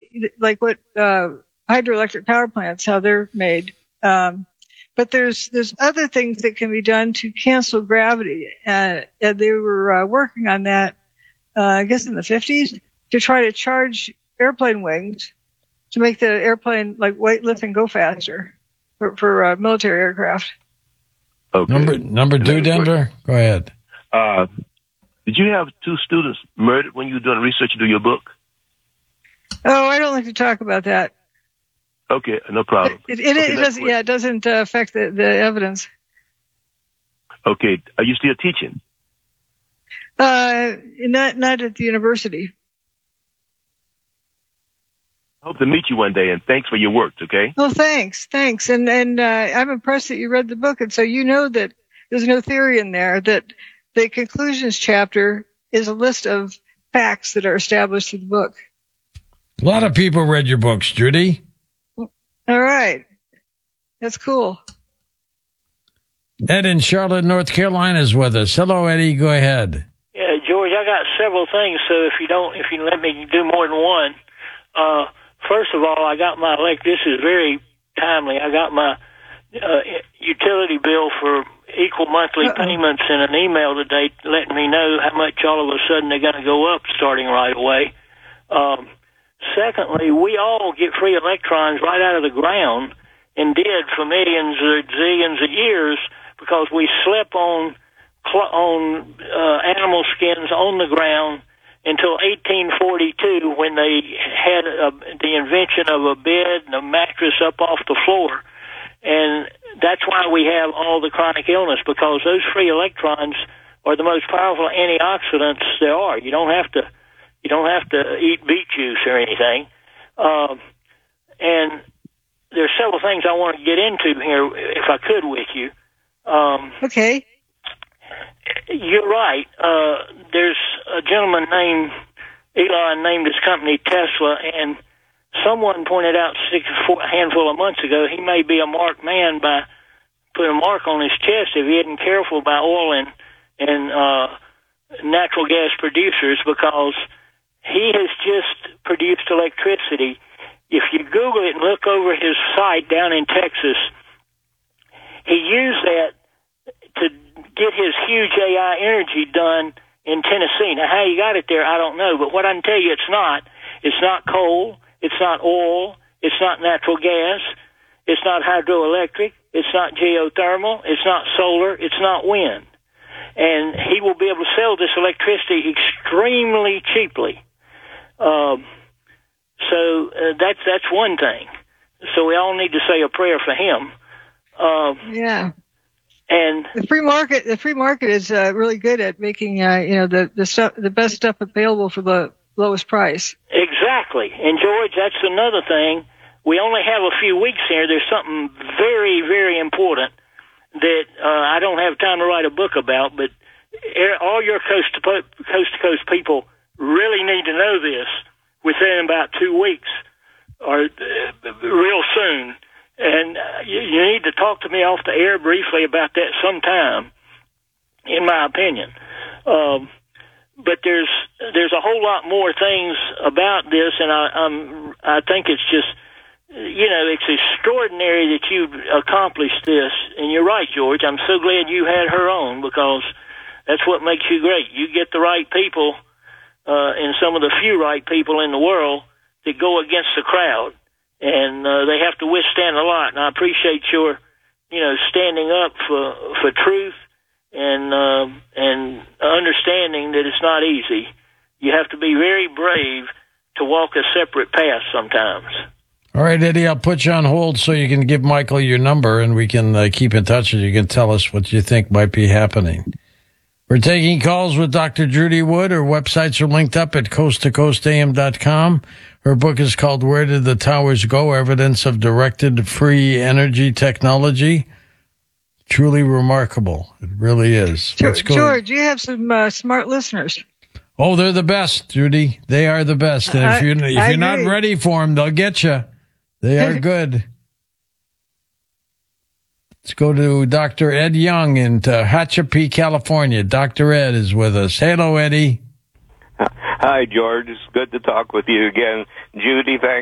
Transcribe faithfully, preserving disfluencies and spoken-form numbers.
like what uh, hydroelectric power plants, how they're made. Um, but there's there's other things that can be done to cancel gravity. Uh, and they were uh, working on that, uh, I guess, in the fifties to try to charge airplane wings to make the airplane like weightlift and go faster for, for uh, military aircraft. Okay. Number number two, Denver. Go ahead. Uh, did you have two students murdered when you were doing research to do your book? Oh, I don't like to talk about that. Okay, no problem. It, it, okay, it doesn't. Yeah, it doesn't uh, affect the, the evidence. Okay, are you still teaching? Uh, not not at the university. I hope to meet you one day, and thanks for your work. Okay. Oh, thanks, thanks, and and uh, I'm impressed that you read the book, and so you know that there's no theory in there. That the conclusions chapter is a list of facts that are established in the book. A lot of people read your books, Judy. All right. That's cool. Ed in Charlotte, North Carolina is with us. Hello, Eddie. Go ahead. Yeah, George, I got several things, so if you don't, if you let me do more than one. Uh, first of all, I got my, like, this is very timely. I got my uh, utility bill for equal monthly Uh-oh. payments in an email today letting me know how much all of a sudden they're going to go up starting right away. Um, Secondly, we all get free electrons right out of the ground and did for millions or zillions of years because we slept on on uh, animal skins on the ground until eighteen forty-two when they had a, the invention of a bed and a mattress up off the floor. And that's why we have all the chronic illness, because those free electrons are the most powerful antioxidants there are. You don't have to You don't have to eat beet juice or anything. Um, and there's several things I want to get into here, if I could, with you. Um, okay. You're right. Uh, there's a gentleman named Elon named his company Tesla, and someone pointed out six, four, a handful of months ago he may be a marked man by putting a mark on his chest if he isn't careful by oil and, and uh, natural gas producers, because he has just produced electricity. If you Google it and look over his site down in Texas, he used that to get his huge A I energy done in Tennessee. Now, how he got it there, I don't know. But what I can tell you, it's not. It's not coal. It's not oil. It's not natural gas. It's not hydroelectric. It's not geothermal. It's not solar. It's not wind. And he will be able to sell this electricity extremely cheaply. Um, so uh, that's that's one thing. So we all need to say a prayer for him. Um, yeah. And the free market, the free market is uh, really good at making uh, you know the the stuff, the best stuff available for the lowest price. Exactly. And George, that's another thing. We only have a few weeks here. There's something very, very important that uh, I don't have time to write a book about, but all your coast to po- coast to coast people really need to know this within about two weeks or uh, real soon. And uh, you, you need to talk to me off the air briefly about that sometime, in my opinion. Um, but there's there's a whole lot more things about this, and I, I'm I think it's just, you know, it's extraordinary that you've accomplished this. And you're right, George. I'm so glad you had her on, because that's what makes you great. You get the right people, uh, and some of the few right people in the world that go against the crowd. And uh, they have to withstand a lot. And I appreciate your, you know, standing up for for truth and uh, and understanding that it's not easy. You have to be very brave to walk a separate path sometimes. All right, Eddie, I'll put you on hold so you can give Michael your number and we can uh, keep in touch and you can tell us what you think might be happening. We're taking calls with Doctor Judy Wood. Her websites are linked up at coast to coast a m dot com. Her book is called Where Did the Towers Go? Evidence of Directed Free Energy Technology. Truly remarkable. It really is. George, George you have some uh, smart listeners. Oh, they're the best, Judy. They are the best. And if, you, if you're not ready for them, they'll get you. They are good. Let's go to Doctor Ed Young in Tehachapi, California. Doctor Ed is with us. Hello, Eddie. Hi, George. It's good to talk with you again. Judy, thanks.